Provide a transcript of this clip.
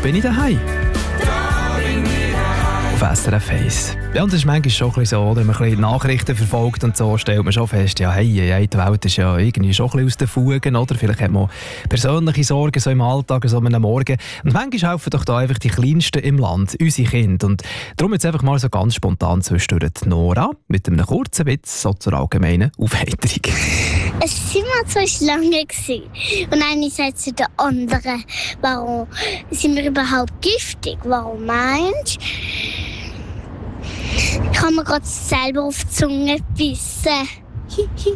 bin ich daheim. Auf SRF 1. Ja, und das ist manchmal schon ein bisschen so, wenn man ein bisschen Nachrichten verfolgt und so, stellt man schon fest, ja, hey, die Welt ist ja irgendwie schon ein bisschen aus den Fugen, oder? Vielleicht hat man persönliche Sorgen so im Alltag, so am Morgen. Und manchmal helfen doch da einfach die Kleinsten im Land, unsere Kinder. Und darum jetzt einfach mal so ganz spontan zwischendurch die Nora mit einem kurzen Witz, so zur allgemeinen Aufheiterung. Es waren immer zwei Schlangen. Und eine sagt zu der anderen, warum sind wir überhaupt giftig? Warum meinst du? Ich habe mir gerade selber auf die Zunge gebissen.